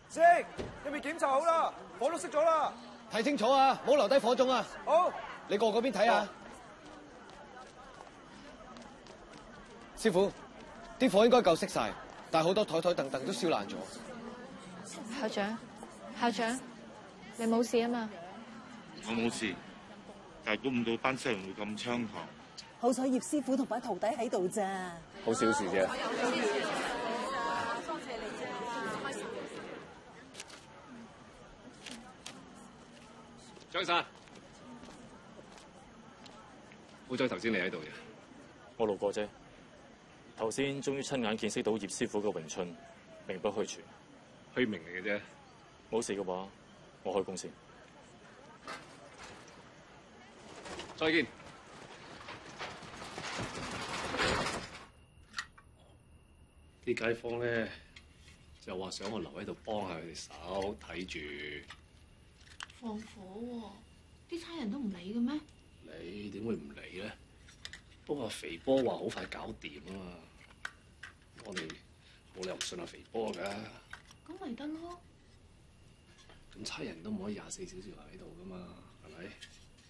師兄，入面檢查好啦，火都熄咗啦。 睇清楚啊，唔好留低火種啊。 好， 你過嗰邊睇下。師傅，啲火應該夠熄晒，但係好多台台凳凳都燒爛咗。 校長，你冇事啊嘛？ 我冇事，但係估唔到班西人會咁猖狂。 好彩葉師傅同埋徒弟喺度咋， 好小事啫。 張生，好彩頭先你喺度嘅。 我路過啫，頭先終於親眼見識到葉師傅嘅詠春，名不虛傳。 虛名嚟嘅啫。 冇事嘅話，我開工先。 再見。啲街坊咧就話想我留喺度幫下佢哋手，睇住。 放火喎！啲差人都唔理嘅咩？ 你點會唔理咧？不過肥波話好快搞掂啊嘛，我哋冇理由唔信阿肥波㗎。 咁咪得咯。 咁差人都唔可以24小時喺度㗎嘛，係咪？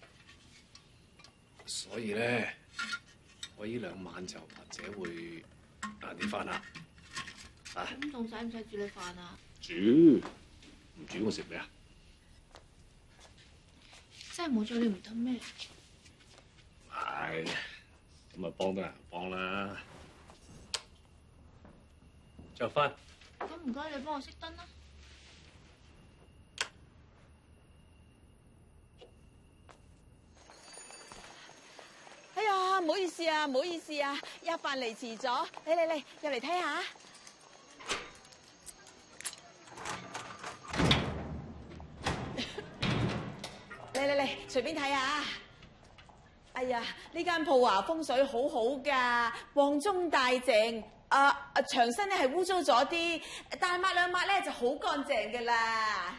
所以咧，我呢2晚就或者會晏啲返啦。啊！ 咁仲使唔使煮你飯啊？ 煮唔煮我食咩啊？ 真係冇咗你唔得咩？ 係，咁咪幫得人幫啦。着返。 咁唔該，你幫我熄燈啦。 哎呀，唔好意思啊，唔好意思啊，一飯嚟遲咗，嚟入嚟睇下。嚟，隨便睇下。哎呀，呢間鋪啊風水好好㗎，旺中大靜。牆身咧係污糟咗啲，但係抹兩抹咧就好乾淨㗎啦。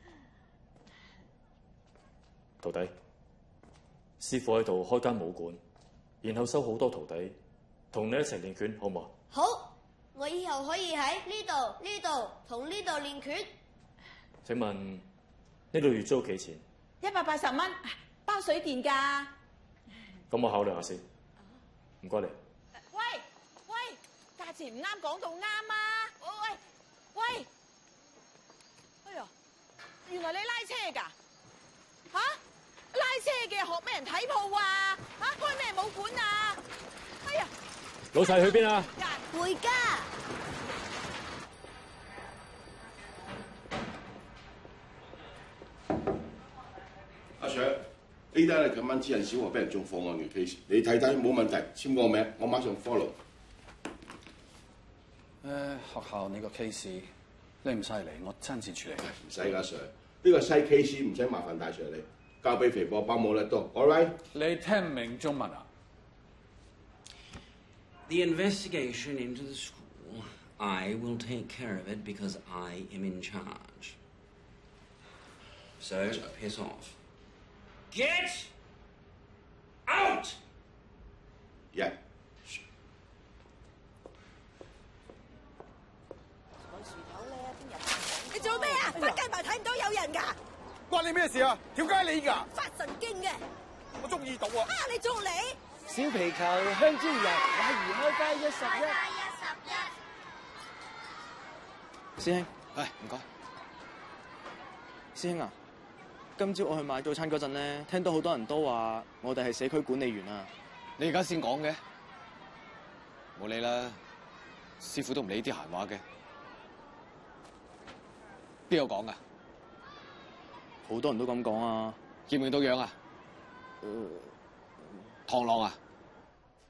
徒弟，師傅喺度開間武館，然後收好多徒弟，同你一齊練拳，好唔好？ 好，我以後可以喺呢度同呢度練拳。 請問呢度月租幾錢 ？180蚊，包水電㗎。 咁我考慮下先。唔該你。 喂，價錢唔啱講到啱啊！喂，哎呀，原來你拉車㗎？嚇？拉車嘅學咩人睇鋪啊？嚇，開咩武館啊？哎呀！ 老細去邊啊？ 回家。 阿 Sir， 呢單係琴晚指人小學俾人縱火案嘅 case， 你睇睇冇問題，簽個名，我馬上 follow。 學校呢個 case 你唔使嚟，我親自處理。 唔使㗎 Sir， 呢個細 case 唔使麻煩大 Sir 你，交俾肥波包冇得多。All right？ 你聽唔明中文啊 The investigation into the school, I will take care of it because I am in charge. So, piss off. Get out! Yeah. 你做咩啊？瞓雞埋睇唔到有人㗎？ 關你咩事啊？條街你㗎？ 發神經嘅！ 我中意賭啊！ 你捉你！ 小皮球、香蕉人、馬兒開街111。 師兄，唔該。師兄啊，今朝我去買早餐嗰陣咧，聽到好多人都話我哋係社區管理員啊。 你而家先講嘅，冇理啦。師傅都唔理啲閒話嘅。邊有講㗎？ 好多人都咁講啊。 見唔見到樣啊？螳螂啊？